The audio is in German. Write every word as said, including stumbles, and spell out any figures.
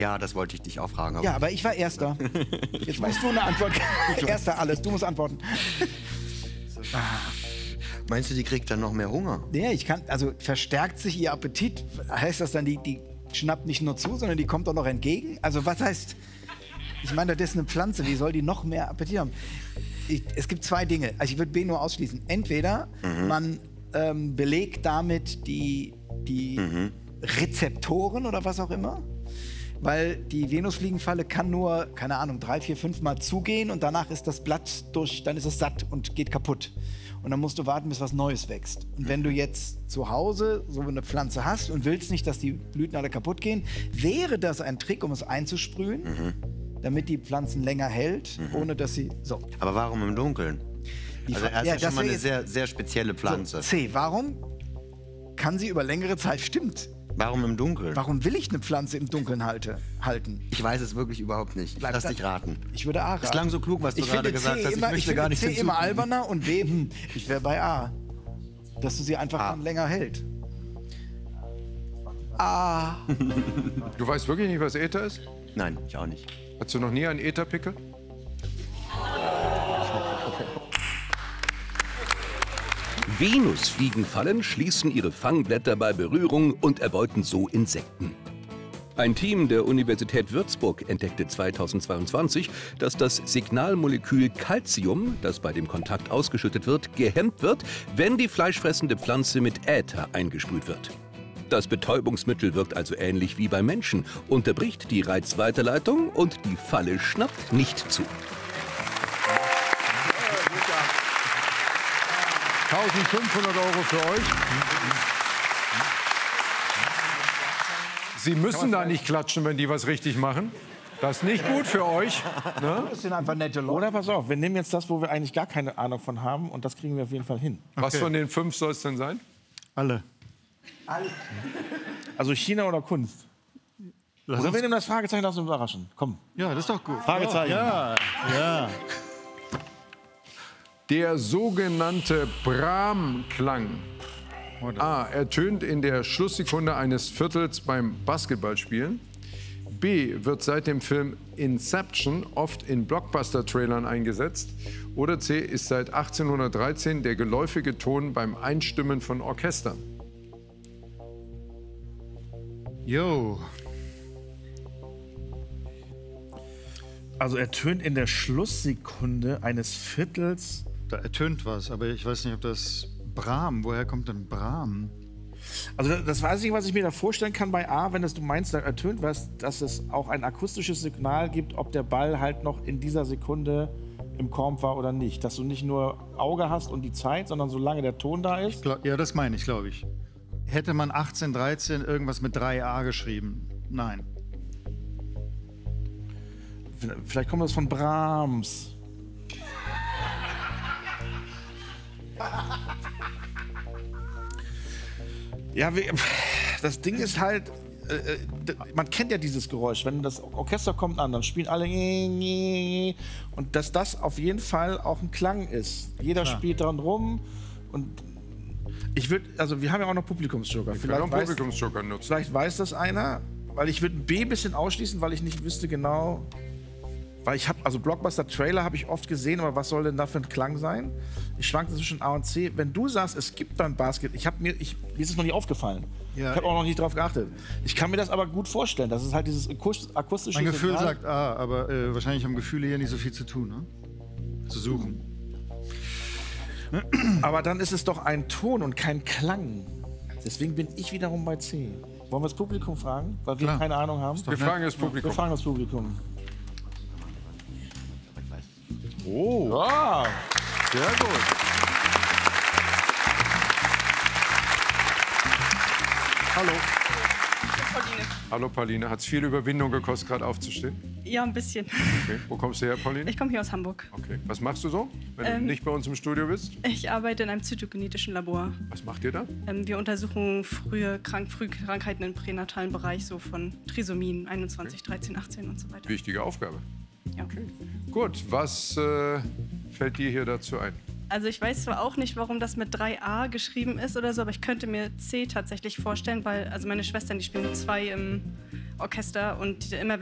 Ja, das wollte ich dich auch fragen. Aber ja, aber ich war Erster. Jetzt musst du eine Antwort. Erster alles, du musst antworten. Meinst du, die kriegt dann noch mehr Hunger? Nee, ich kann, also verstärkt sich ihr Appetit? Heißt das dann, die, die schnappt nicht nur zu, sondern die kommt auch noch entgegen? Also was heißt, ich meine, das ist eine Pflanze, wie soll die noch mehr Appetit haben? Ich, es gibt zwei Dinge, also ich würde B nur ausschließen. Entweder mhm. man ähm, belegt damit die, die mhm. Rezeptoren oder was auch immer, weil die Venusfliegenfalle kann nur, keine Ahnung, drei, vier, fünf Mal zugehen und danach ist das Blatt durch, dann ist es satt und geht kaputt. Und dann musst du warten, bis was Neues wächst. Und wenn du jetzt zu Hause so eine Pflanze hast und willst nicht, dass die Blüten alle kaputt gehen, wäre das ein Trick, um es einzusprühen, mhm. damit die Pflanzen länger hält, mhm. ohne dass sie... So. Aber warum im Dunkeln? Die also das ist ja, ja schon mal eine sehr, sehr spezielle Pflanze. So, C, warum kann sie über längere Zeit... Stimmt. Warum im Dunkeln? Warum will ich eine Pflanze im Dunkeln halte, halten? Ich weiß es wirklich überhaupt nicht. Bleib Lass da. dich raten. Ich würde A raten. Das klang so klug, was du ich gerade gesagt C hast. Immer, ich möchte ich gar nicht C hinzufügen. immer alberner und B, hm, ich wäre bei A. Dass du sie einfach A. dann länger hält. A. Du weißt wirklich nicht, was Äther ist? Nein, ich auch nicht. Hast du noch nie einen Ätherpickel? Venusfliegenfallen schließen ihre Fangblätter bei Berührung und erbeuten so Insekten. Ein Team der Universität Würzburg entdeckte zweitausendzweiundzwanzig, dass das Signalmolekül Calcium, das bei dem Kontakt ausgeschüttet wird, gehemmt wird, wenn die fleischfressende Pflanze mit Äther eingesprüht wird. Das Betäubungsmittel wirkt also ähnlich wie beim Menschen, unterbricht die Reizweiterleitung und die Falle schnappt nicht zu. eintausendfünfhundert Euro für euch. Sie müssen da nicht klatschen, wenn die was richtig machen. Das ist nicht gut für euch. Ne? Das sind einfach nette Leute. Oder pass auf, wir nehmen jetzt das, wo wir eigentlich gar keine Ahnung von haben und das kriegen wir auf jeden Fall hin. Was Okay. von den fünf soll es denn sein? Alle. Alle. Also China oder Kunst? Lass Oder uns- wir nehmen das Fragezeichen aus dem Überraschen. Komm. Ja, das ist doch gut. Fragezeichen. Ja, ja. Der sogenannte Brahm-Klang. A. Ertönt in der Schlusssekunde eines Viertels beim Basketballspielen. B. Wird seit dem Film Inception oft in Blockbuster-Trailern eingesetzt. Oder C. Ist seit achtzehnhundertdreizehn der geläufige Ton beim Einstimmen von Orchestern. Jo. Also ertönt in der Schlusssekunde eines Viertels. Da ertönt was, aber ich weiß nicht, ob das Brahm, woher kommt denn Brahm? Also das weiß ich, was ich mir da vorstellen kann bei A, wenn es du meinst, da ertönt was, dass es auch ein akustisches Signal gibt, ob der Ball halt noch in dieser Sekunde im Korb war oder nicht. Dass du nicht nur Auge hast und die Zeit, sondern solange der Ton da ist. Glaub, ja, das meine ich, glaube ich. Hätte man achtzehnhundertdreizehn irgendwas mit drei A geschrieben? Nein. Vielleicht kommt das von Brahms. Ja, wir, das Ding ist halt, äh, man kennt ja dieses Geräusch, wenn das Orchester kommt an, dann spielen alle und dass das auf jeden Fall auch ein Klang ist. Jeder Klar. spielt dran rum und ich würde, also wir haben ja auch noch Publikumsjoker. Wir können Vielleicht auch einen weiß, Publikumsjoker nutzen. vielleicht weiß das einer, weil ich würde B ein bisschen ausschließen, weil ich nicht wüsste genau, weil ich habe, also Blockbuster-Trailer habe ich oft gesehen, aber was soll denn da für ein Klang sein? Ich schwanke zwischen A und C. Wenn du sagst, es gibt beim Basket, ich habe mir, ich, mir ist es noch nie aufgefallen. Ja, ich habe auch noch nicht drauf geachtet. Ich kann mir das aber gut vorstellen. Das ist halt dieses akus- akustische Mein Gefühl Signal. sagt A, aber äh, wahrscheinlich haben Gefühle hier nicht so viel zu tun, ne? Zu suchen. Aber dann ist es doch ein Ton und kein Klang. Deswegen bin ich wiederum bei C. Wollen wir das Publikum fragen, weil wir Klar. keine Ahnung haben? Wir fragen das Publikum. Wir fragen das Publikum. Oh, Ah, sehr gut. Hallo. Pauline. Hallo Pauline. Hat es viel Überwindung gekostet, gerade aufzustehen? Ja, ein bisschen. Okay. Wo kommst du her, Pauline? Ich komme hier aus Hamburg. Okay. Was machst du so, wenn du Ähm, nicht bei uns im Studio bist? Ich arbeite in einem zytogenetischen Labor. Was macht ihr da? Ähm, wir untersuchen frühe Krank Frühkrankheiten im pränatalen Bereich, so von Trisomien einundzwanzig, dreizehn, achtzehn und so weiter. Wichtige Aufgabe. Ja. Gut, was äh, fällt dir hier dazu ein? Also ich weiß zwar auch nicht, warum das mit drei A geschrieben ist oder so, aber ich könnte mir C tatsächlich vorstellen, weil also meine Schwestern, die spielen zwei im Orchester und immer